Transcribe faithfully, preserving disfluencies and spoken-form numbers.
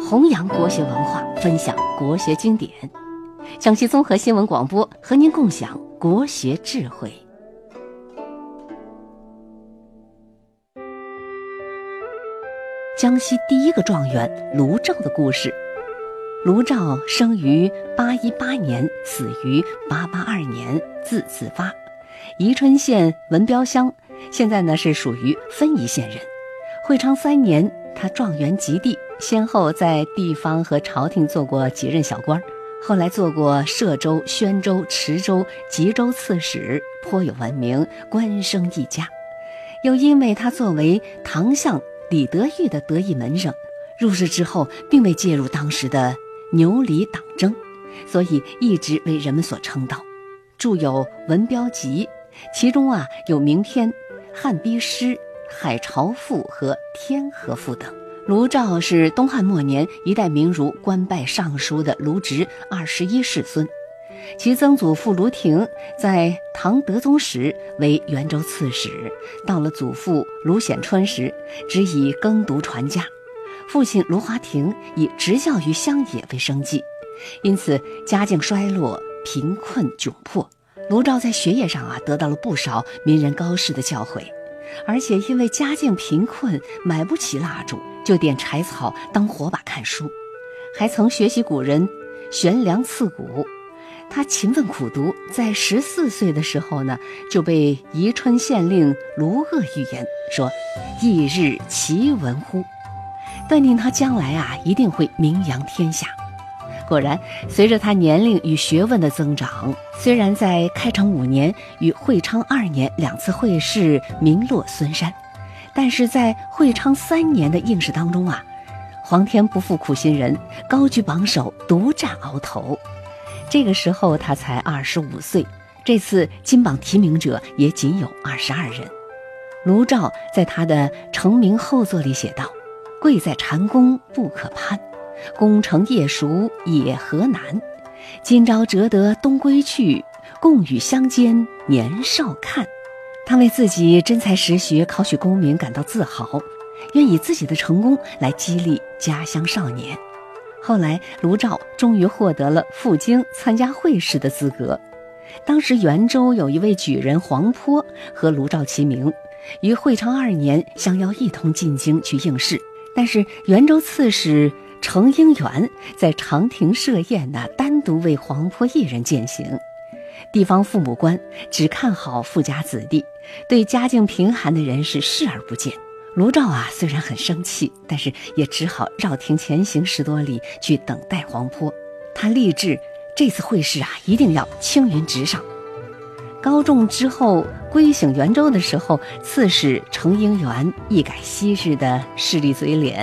弘扬国学文化，分享国学经典。江西综合新闻广播和您共享国学智慧。江西第一个状元卢照的故事。卢照生于八一八年，死于八八二年，字子发，宜春县文标乡，现在呢是属于分宜县人。会昌三年，他状元及第，先后在地方和朝廷做过几任小官，后来做过歙州、宣州、池州、吉州刺史，颇有闻名，官声一家。又因为他作为唐相李德裕的得意门生，入仕之后并未介入当时的牛李党争，所以一直为人们所称道。著有《文标集》，其中啊有名篇《汉逼诗》《海潮赋》和《天河赋》等。卢照是东汉末年一代名儒官拜尚书的卢植二十一世孙，其曾祖父卢亭在唐德宗时为元州刺史，到了祖父卢显春时，只以耕读传家。父亲卢华亭以执教于乡野为生计，因此家境衰落，贫困窘迫。卢照在学业上啊得到了不少名人高士的教诲，而且因为家境贫困，买不起蜡烛，就点柴草当火把看书，还曾学习古人悬梁刺股。他勤奋苦读，在十四岁的时候呢，就被宜春县令卢鄂预言说：“翌日其闻乎？”断定他将来啊一定会名扬天下。果然，随着他年龄与学问的增长，虽然在开成五年与会昌二年两次会试名落孙山，但是在会昌三年的应试当中啊，皇天不负苦心人，高居榜首，独占鳌头。这个时候他才二十五岁，这次金榜题名者也仅有二十二人。卢照在他的成名后作里写道：“贵在蟾宫不可攀，功成业熟也何难。今朝折得东归去，共与乡间年少看。”他为自己真才实学考取功名感到自豪，愿以自己的成功来激励家乡少年。后来卢照终于获得了赴京参加会试的资格。当时元州有一位举人黄坡和卢照齐名，于会昌二年相邀一同进京去应试，但是元州刺史程应元在长亭设宴呢，单独为黄坡一人饯行。地方父母官只看好富家子弟，对家境贫寒的人士视而不见。卢照啊虽然很生气，但是也只好绕亭前行十多里去等待黄坡。他立志这次会试啊一定要青云直上。高中之后归省元州的时候，刺史程应元一改昔日的势利嘴脸，